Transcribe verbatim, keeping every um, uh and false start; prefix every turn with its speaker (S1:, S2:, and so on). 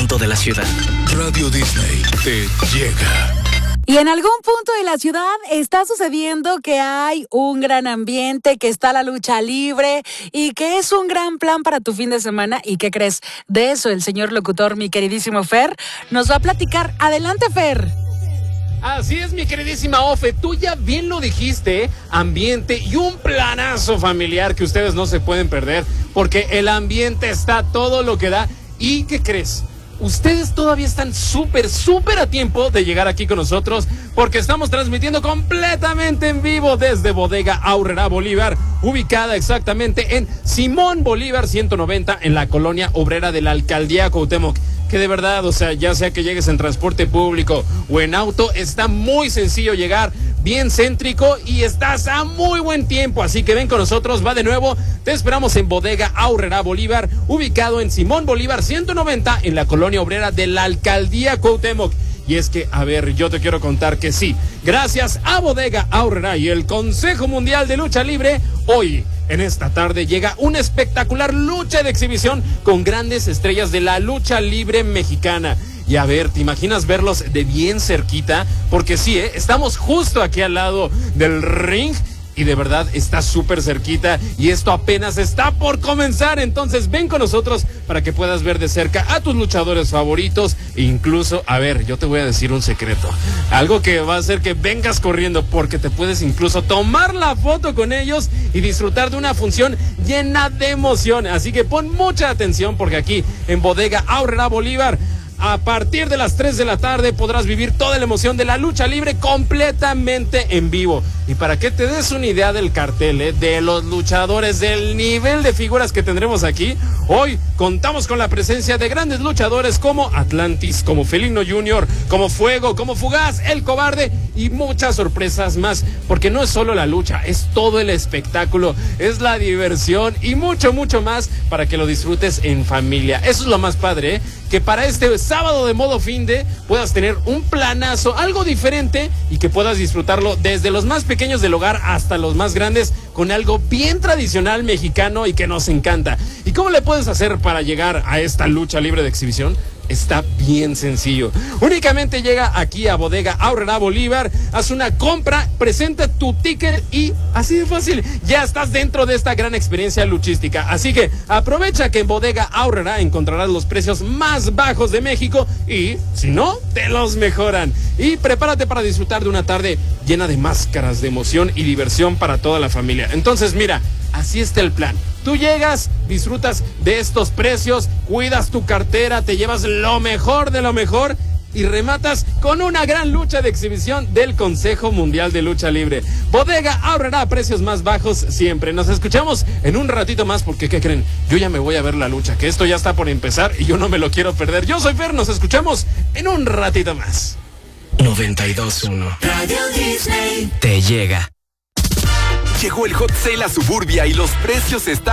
S1: punto de la ciudad.
S2: Radio Disney te llega.
S3: Y en algún punto de la ciudad está sucediendo que hay un gran ambiente, que está la lucha libre y que es un gran plan para tu fin de semana. ¿Y qué crees? De eso el señor locutor, mi queridísimo Fer, nos va a platicar. Adelante, Fer.
S4: Así es, mi queridísima Ofe, tú ya bien lo dijiste, ambiente y un planazo familiar que ustedes no se pueden perder, porque el ambiente está todo lo que da. ¿Y qué crees? Ustedes todavía están súper, súper a tiempo de llegar aquí con nosotros, porque estamos transmitiendo completamente en vivo desde Bodega Aurrerá Bolívar, ubicada exactamente en Simón Bolívar ciento noventa, en la colonia obrera de la Alcaldía Cuauhtémoc. Que de verdad, o sea, ya sea que llegues en transporte público o en auto, está muy sencillo llegar, bien céntrico y estás a muy buen tiempo. Así que ven con nosotros, va de nuevo, te esperamos en Bodega Aurrerá Bolívar, ubicado en Simón Bolívar ciento noventa, en la colonia obrera de la Alcaldía Cuauhtémoc. Y es que, a ver, yo te quiero contar que sí, gracias a Bodega Aurrerá y el Consejo Mundial de Lucha Libre, hoy, en esta tarde, llega una espectacular lucha de exhibición con grandes estrellas de la lucha libre mexicana. Y a ver, ¿te imaginas verlos de bien cerquita? Porque sí, ¿eh? Estamos justo aquí al lado del ring. Y de verdad está súper cerquita y esto apenas está por comenzar. Entonces ven con nosotros para que puedas ver de cerca a tus luchadores favoritos. E incluso, a ver, yo te voy a decir un secreto. Algo que va a hacer que vengas corriendo, porque te puedes incluso tomar la foto con ellos y disfrutar de una función llena de emoción. Así que pon mucha atención, porque aquí en Bodega Aurrerá Bolívar, a partir de las tres de la tarde podrás vivir toda la emoción de la lucha libre completamente en vivo. Y para que te des una idea del cartel, ¿eh? de los luchadores, del nivel de figuras que tendremos aquí, hoy contamos con la presencia de grandes luchadores como Atlantis, como Felino junior, como Fuego, como Fugaz, El Cobarde y muchas sorpresas más. Porque no es solo la lucha, es todo el espectáculo, es la diversión y mucho, mucho más para que lo disfrutes en familia. Eso es lo más padre, ¿eh? Que para este sábado de modo fin de puedas tener un planazo, algo diferente, y que puedas disfrutarlo desde los más pequeños del hogar hasta los más grandes, con algo bien tradicional mexicano y que nos encanta. ¿Y cómo le puedes hacer para llegar a esta lucha libre de exhibición? Está bien sencillo. Únicamente llega aquí a Bodega Aurrerá Bolívar, haz una compra, presenta tu ticket y así de fácil, ya estás dentro de esta gran experiencia luchística. Así que aprovecha que en Bodega Aurrerá encontrarás los precios más bajos de México y, si no, te los mejoran. Y prepárate para disfrutar de una tarde llena de máscaras, de emoción y diversión para toda la familia. Entonces, mira, así está el plan. Tú llegas, disfrutas de estos precios, cuidas tu cartera, te llevas lo mejor de lo mejor y rematas con una gran lucha de exhibición del Consejo Mundial de Lucha Libre. Bodega Aurrerá, precios más bajos siempre. Nos escuchamos en un ratito más, porque ¿qué creen? Yo ya me voy a ver la lucha, que esto ya está por empezar y yo no me lo quiero perder. Yo soy Fer, nos escuchamos en un ratito más.
S1: noventa y dos punto uno
S5: Radio Disney
S1: te llega.
S6: Llegó el Hot Sale a Suburbia y los precios están